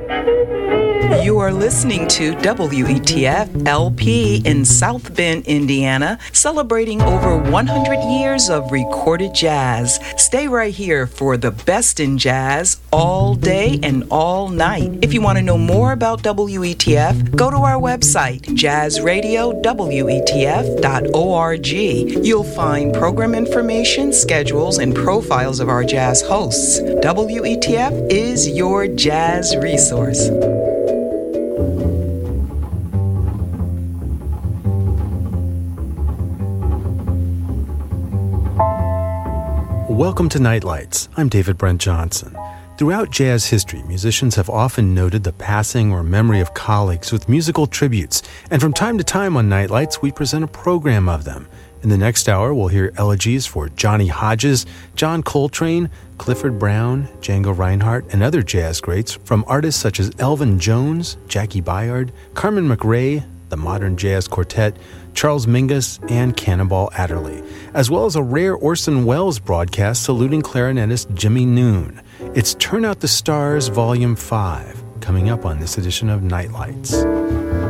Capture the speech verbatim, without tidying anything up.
You are listening to W E T F L P in South Bend, Indiana, celebrating over one hundred years of recorded jazz. Stay right here for the best in jazz all day and all night. If you want to know more about W E T F, go to our website, jazz radio w e t f dot org. You'll find program information, schedules, and profiles of our jazz hosts. W E T F is your jazz resource. Welcome to Nightlights. I'm David Brent Johnson. Throughout jazz history, musicians have often noted the passing or memory of colleagues with musical tributes, and from time to time on Nightlights, we present a program of them. In the next hour, we'll hear elegies for Johnny Hodges, John Coltrane, Clifford Brown, Django Reinhardt, and other jazz greats from artists such as Elvin Jones, Jackie Byard, Carmen McRae, the Modern Jazz Quartet, Charles Mingus, and Cannonball Adderley, as well as a rare Orson Welles broadcast saluting clarinetist Jimmy Noon. It's Turn Out the Stars Volume five, coming up on this edition of Nightlights.